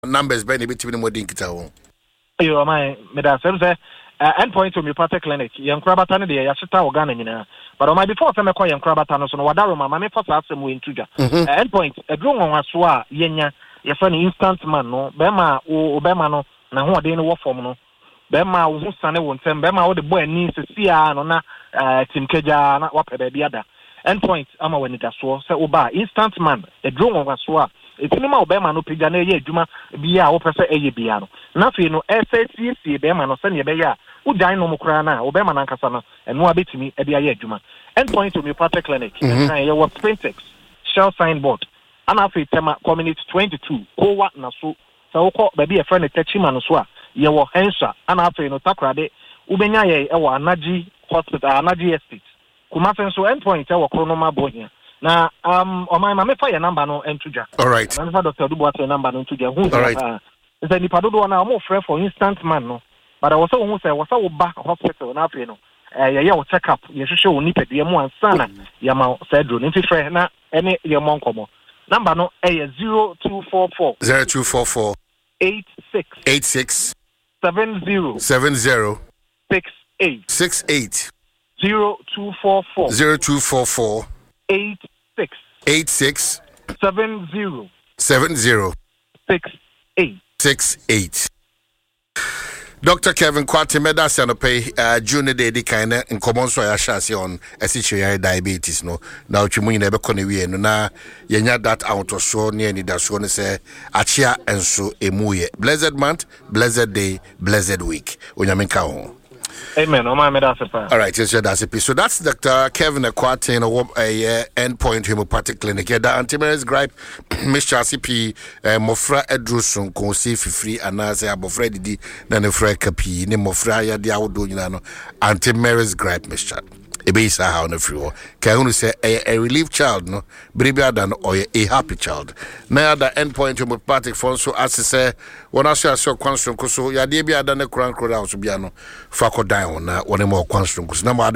numbers by the between more dinkita. You my medicine say endpoint homeopathic clinic. Young Krabatana de Yashita Organina. But on my before some call young Krabatano, so Wadaro, my first ask them in Tuja. Endpoint, a grown one swa, Yenya, your son instant man, no, Bema or Bemano, na who are doing work for no. Bema who son won't send Bema or the boy needs to see no Tim Keja, not what the other. Endpoint, I'm when it as so, say Oba, instant man, a grown one swa. It's in my Bema no pigane, Juma, Bia, or Pesa Biano. Nothing, no SACC, Bema no send ya. Who die no Mokrana, Obama Nankasana, and no bit me a Bia Juma. Endpoint to Homeopathic Clinic, and your Printex, Shell Signboard, Anafi Tema Community 22, Kowa Nasu, so baby a friend of Techimanuswa, your Hensa, Anafi no Takrade, Ubenya, our Anaji Hospital, Anaji Estate. Kumafen so endpoint our chronoma bonia. Now, on my mamma fire number no entuja. All right. I'm Dr. Dubois number no entuja. All right. The Nipadodo na more friend for instant man no. But I was so who say was so back hospital na fe no. Yeah, check up. You should show nipa de mo ansana. Ya ma said run into friend na any your mon komo. Number no 0244 0244 86 70 68 0244 0244 86 70 68. Dr. Kevin Kwate medasa no pay June day di kind in common so ya shase on essential diabetes no na otwemu nyina be kone wie no na yenya that out of so near ni da so ne say achia enso emuye. Blessed month, blessed day, blessed week. Onyamenka ho. Amen. All right, yes, that's a so that's Dr. Kevin Kwate in a endpoint homeopathic clinic. Yeah, that antivirus gripe, Mr. CP, Mofra Edrusun, Consi free, and as a Bofred di, Nanefra Capi, Nemofra, ya the outdoor, you know, antivirus gripe, Mr. Ebisa how on the floor. Can you say a relief child, no, better than or a happy child? Now the endpoint homeopathic phone so as to say, when I say so constant, so ya debia than a crown crowd house piano, Fako down, one more constant, because